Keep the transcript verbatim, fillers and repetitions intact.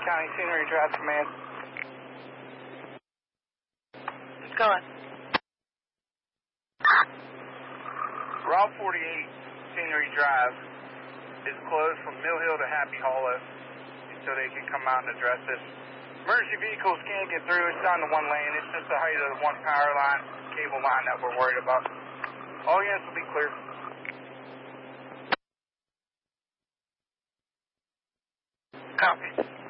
County Scenery Drive Command. It's going. Route forty-eight Scenery Drive is closed from Mill Hill to Happy Hollow until they can come out and address this. Emergency vehicles can't get through. It's down to one lane. It's just the height of the one power line, cable line that we're worried about. All units will be clear. Copy.